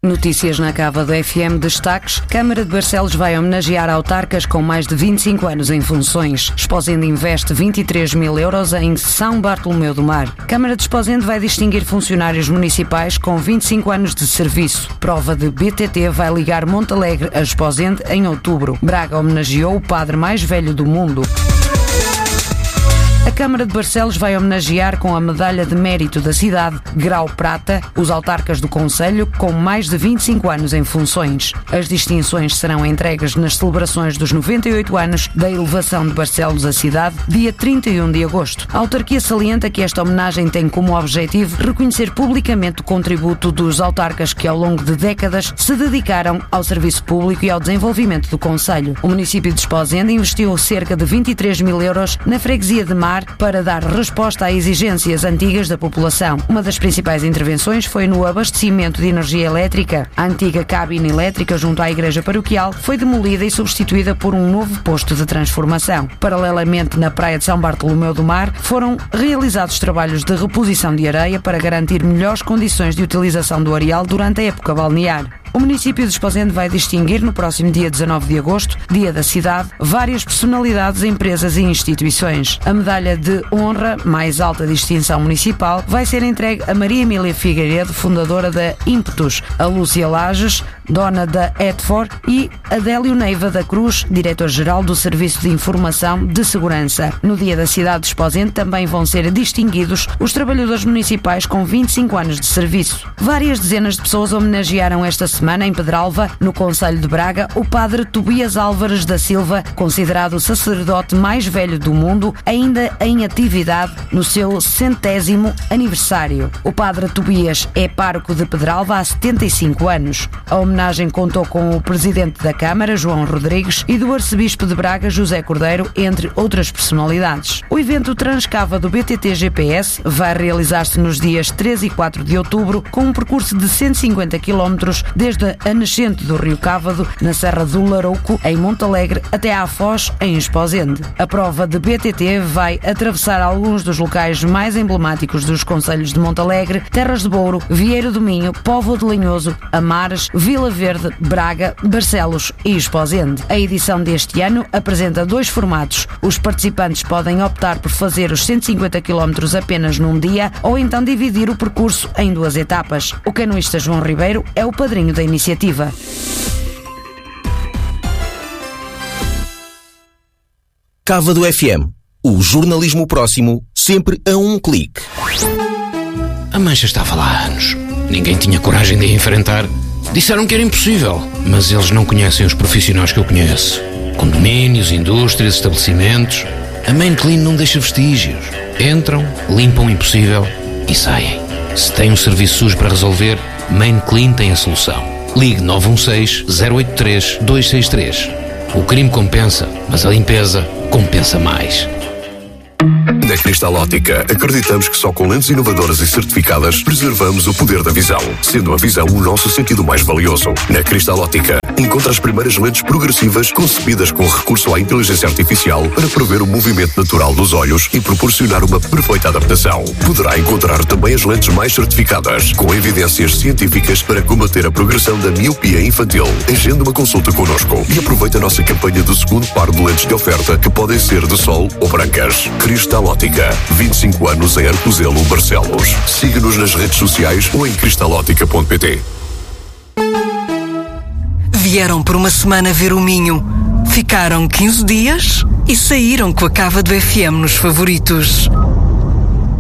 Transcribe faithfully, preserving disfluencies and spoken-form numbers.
Notícias na Cava do F M, destaques. Câmara de Barcelos vai homenagear autarcas com mais de vinte e cinco anos em funções. Esposende investe vinte e três mil euros em São Bartolomeu do Mar. Câmara de Esposende vai distinguir funcionários municipais com vinte e cinco anos de serviço. Prova de B T T vai ligar Montalegre a Esposende em outubro. Braga homenageou o padre mais velho do mundo. A Câmara de Barcelos vai homenagear com a Medalha de Mérito da cidade, Grau Prata, os autarcas do concelho com mais de vinte e cinco anos em funções. As distinções serão entregues nas celebrações dos noventa e oito anos da elevação de Barcelos à cidade, dia trinta e um de agosto. A autarquia salienta que esta homenagem tem como objetivo reconhecer publicamente o contributo dos autarcas que ao longo de décadas se dedicaram ao serviço público e ao desenvolvimento do concelho. O município de Esposende investiu cerca de vinte e três mil euros na freguesia de Mar para dar resposta a exigências antigas da população. Uma das principais intervenções foi no abastecimento de energia elétrica. A antiga cabine elétrica junto à igreja paroquial foi demolida e substituída por um novo posto de transformação. Paralelamente, na praia de São Bartolomeu do Mar, foram realizados trabalhos de reposição de areia para garantir melhores condições de utilização do areal durante a época balnear. O município de Esposende vai distinguir no próximo dia dezanove de agosto, dia da cidade, várias personalidades, empresas e instituições. A medalha de honra, mais alta distinção municipal, vai ser entregue a Maria Emília Figueiredo, fundadora da Ímpetus, a Lúcia Lages, dona da Edfor, e Adélio Neiva da Cruz, diretor-geral do Serviço de Informação de Segurança. No dia da cidade de Esposende também vão ser distinguidos os trabalhadores municipais com vinte e cinco anos de serviço. Várias dezenas de pessoas homenagearam esta semana semana em Pedralva, no concelho de Braga, o padre Tobias Álvares da Silva, considerado o sacerdote mais velho do mundo, ainda em atividade no seu centésimo aniversário. O padre Tobias é pároco de Pedralva há setenta e cinco anos. A homenagem contou com o presidente da Câmara, João Rodrigues, e do arcebispo de Braga, José Cordeiro, entre outras personalidades. O evento Transcava do B T T G P S vai realizar-se nos dias três e quatro de outubro, com um percurso de cento e cinquenta quilómetros desde a nascente do Rio Cávado, na Serra do Larouco, em Montalegre, até à Foz, em Esposende. A prova de B T T vai atravessar alguns dos locais mais emblemáticos dos concelhos de Montalegre, Terras de Bouro, Vieiro do Minho, Póvoa de Lanhoso, Amares, Vila Verde, Braga, Barcelos e Esposende. A edição deste ano apresenta dois formatos. Os participantes podem optar por fazer os cento e cinquenta quilómetros apenas num dia ou então dividir o percurso em duas etapas. O canoísta João Ribeiro é o padrinho da iniciativa. Cava do F M. O jornalismo próximo, sempre a um clique. A mancha estava lá há anos. Ninguém tinha coragem de a enfrentar. Disseram que era impossível, mas eles não conhecem os profissionais que eu conheço. Condomínios, indústrias, estabelecimentos. A Main Clean não deixa vestígios. Entram, limpam o impossível e saem. Se tem um serviço sujo para resolver, Main Clean tem a solução. Ligue nove um seis, zero oito três, dois seis três. O crime compensa, mas a limpeza compensa mais. Na Cristal Óptica, acreditamos que só com lentes inovadoras e certificadas preservamos o poder da visão, sendo a visão o nosso sentido mais valioso. Na Cristal Óptica, encontra as primeiras lentes progressivas concebidas com recurso à inteligência artificial para prever o movimento natural dos olhos e proporcionar uma perfeita adaptação. Poderá encontrar também as lentes mais certificadas, com evidências científicas para combater a progressão da miopia infantil. Agende uma consulta connosco e aproveite a nossa campanha do segundo par de lentes de oferta, que podem ser de sol ou brancas. Cristal Óptica, vinte e cinco anos em Arcozelo, Barcelos. Siga-nos nas redes sociais ou em cristalótica ponto pt. Vieram por uma semana ver o Minho, ficaram quinze dias e saíram com a Cava do F M nos favoritos.